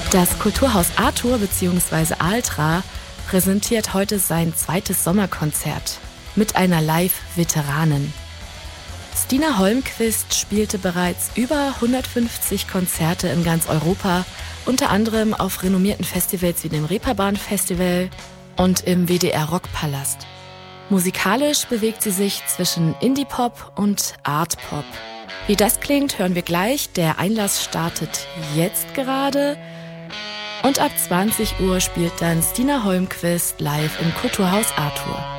Das Kulturhaus Arthur bzw. Altra präsentiert heute sein zweites Sommerkonzert mit einer Live-Veteranin. Stina Holmqvist spielte bereits über 150 Konzerte in ganz Europa, unter anderem auf renommierten Festivals wie dem Reeperbahn-Festival und im WDR Rockpalast. Musikalisch bewegt sie sich zwischen Indie-Pop und Art-Pop. Wie das klingt, hören wir gleich. Der Einlass startet jetzt gerade. Und ab 20 Uhr spielt dann Stina Holmqvist live im Kulturhaus Arthur.